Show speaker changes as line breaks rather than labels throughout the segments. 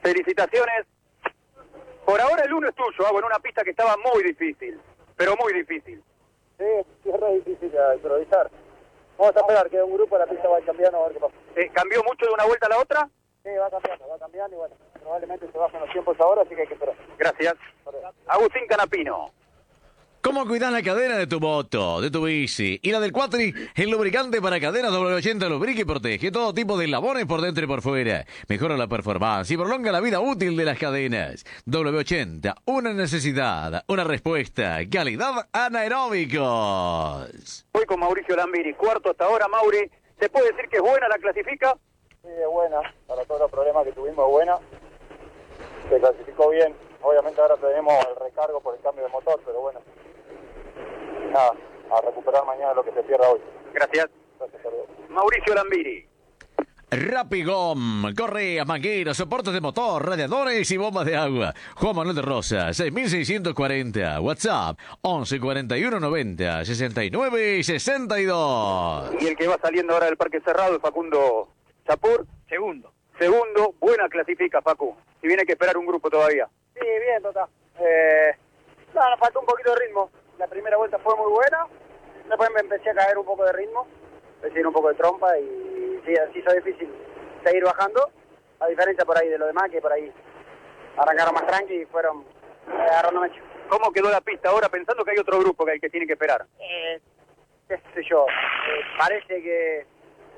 Felicitaciones. Por ahora el 1 es tuyo, en una pista que estaba muy difícil, pero muy difícil.
Sí, es re difícil improvisar. Vamos a esperar que un grupo la pista va cambiando a ver qué pasa.
¿Cambió mucho de una vuelta a la otra?
Sí, va cambiando y bueno, probablemente se bajen los tiempos ahora, así que hay que esperar.
Gracias. Agustín Canapino.
¿Cómo cuidas la cadena de tu moto, de tu bici y la del Quattro? El lubricante para cadenas W80 lubrica y protege todo tipo de eslabones por dentro y por fuera. Mejora la performance y prolonga la vida útil de las cadenas. W80, una necesidad, una respuesta. Calidad anaeróbicos.
Voy con Mauricio Lambiri, cuarto hasta ahora. Mauri, ¿se puede decir que es buena la clasifica?
Sí, es buena, para todos los problemas que tuvimos es buena. Se clasificó bien. Obviamente ahora tenemos el recargo por el cambio de motor, pero bueno. Nada, a recuperar mañana lo que se pierda hoy.
Gracias.
Gracias, saludos.
Mauricio Lambiri.
Rapigom, correas, mangueras, soportes de motor, radiadores y bombas de agua. Juan Manuel de Rosa, 6640. WhatsApp, 11 41 90 69 62.
Y el que va saliendo ahora del Parque Cerrado es Facundo Chapur.
Segundo.
Segundo, buena clasifica, Facu. Si viene que esperar un grupo todavía.
Sí, bien, Tota. Nos faltó un poquito de ritmo. La primera vuelta fue muy buena. Después me empecé a caer un poco de ritmo. Empecé a ir un poco de trompa y sí, así hizo difícil seguir bajando. A diferencia por ahí de lo demás, que por ahí arrancaron más tranqui y fueron agarrando mecho.
¿Cómo quedó la pista ahora pensando que hay otro grupo que hay que tiene que esperar?
Qué sé yo. Parece que...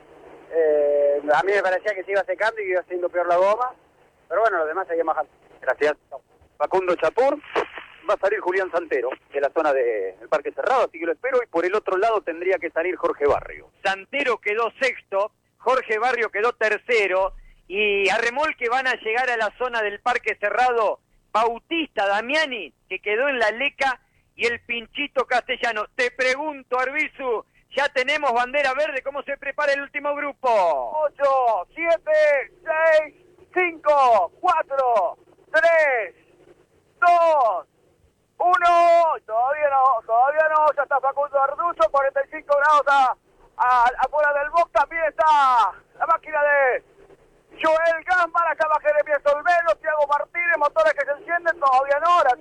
a mí me parecía que se iba secando y que iba haciendo peor la goma. Pero bueno, los demás seguían bajando.
Gracias. Facundo Chapur. Va a salir Julián Santero, de la zona del Parque Cerrado, así que lo espero. Y por el otro lado tendría que salir Jorge Barrio.
Santero quedó sexto, Jorge Barrio quedó tercero, y a remolque van a llegar a la zona del Parque Cerrado Bautista Damiani, que quedó en la Leca, y el Pinchito Castellano. Te pregunto, Arbizu, ya tenemos bandera verde, ¿cómo se prepara el último grupo?
8, 7, 6, 5, 4, 3, 2, 1, todavía no, ya está Facundo Arduzo, 45 grados afuera del box, también está la máquina de Joel Gassman, acá va Jeremías Olmedo, Thiago Martínez, motores que se encienden, todavía no, ahora sí,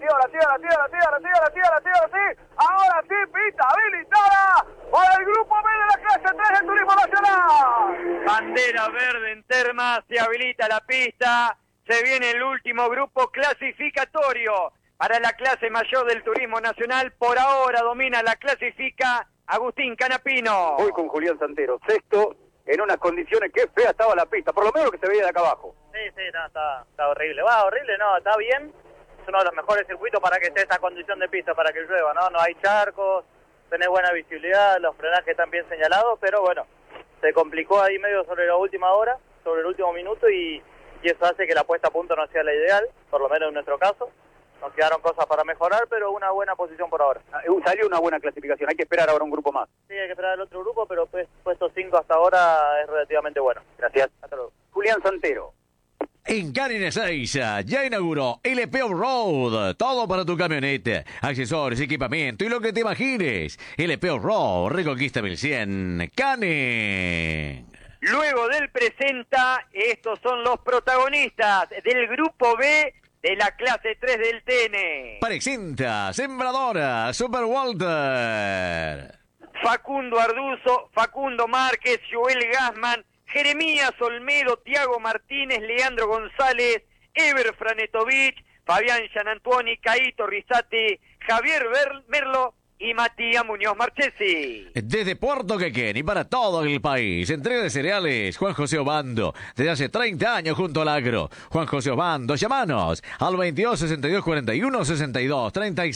pista habilitada para el grupo B de la clase 3 del Turismo Nacional.
Bandera verde en Termas, se habilita la pista, se viene el último grupo clasificatorio para la clase mayor del Turismo Nacional. Por ahora domina la clasifica Agustín Canapino.
Voy con Julián Santero, sexto, en unas condiciones que fea estaba la pista, por lo menos lo que se veía de acá abajo.
Sí, no, está horrible. Horrible no, está bien. Es uno de los mejores circuitos para que esté esta condición de pista, para que llueva, ¿no? No hay charcos, tenés buena visibilidad, los frenajes están bien señalados, pero bueno, se complicó ahí medio sobre la última hora, sobre el último minuto, y eso hace que la puesta a punto no sea la ideal, por lo menos en nuestro caso. Nos quedaron cosas para mejorar, pero una buena posición por ahora.
Salió una buena clasificación, hay que esperar ahora un grupo más.
Sí, hay que esperar el otro grupo, pero puesto 5 hasta ahora es relativamente bueno.
Gracias.
Hasta luego.
Julián Santero.
En Carin Ezeiza ya inauguró LP Off-Road, todo para tu camioneta, accesorios, equipamiento y lo que te imagines. LP Off-Road, Reconquista 1100, Canin.
Luego del presenta, estos son los protagonistas del grupo B de la clase 3 del TN.
Presenta, Sembradora, Super Walter.
Facundo Arduzo, Facundo Márquez, Joel Gassman, Jeremías Olmedo, Thiago Martínez, Leandro González, Ever Franetovich, Fabián Gianantuoni, Caito Rizati, Javier Merlo y Matías Muñoz Marchesi.
Desde Puerto Quequén y para todo el país, entrega de cereales, Juan José Obando, desde hace 30 años junto al agro. Juan José Obando, llámanos al 22 62 41 62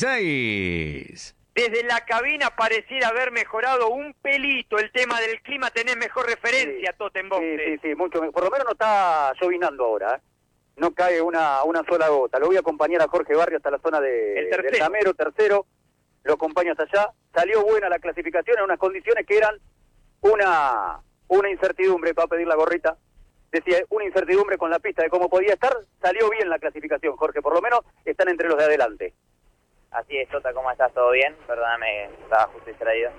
36.
Desde la cabina pareciera haber mejorado un pelito el tema del clima, tenés mejor referencia,
Sí,
Totenboxte.
sí, mucho mejor. Por lo menos no está llovinando ahora, ¿eh? No cae una sola gota. Lo voy a acompañar a Jorge Barrio hasta la zona del Tamero, tercero. Lo acompaño hasta allá. Salió buena la clasificación en unas condiciones que eran una incertidumbre, para pedir la gorrita. Decía, una incertidumbre con la pista de cómo podía estar. Salió bien la clasificación, Jorge. Por lo menos están entre los de adelante.
Así es, Tota, ¿cómo estás? ¿Todo bien? Perdóname, estaba justo distraído.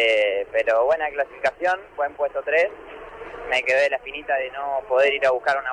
Pero buena clasificación, buen puesto 3. Me quedé la finita de no poder ir a buscar una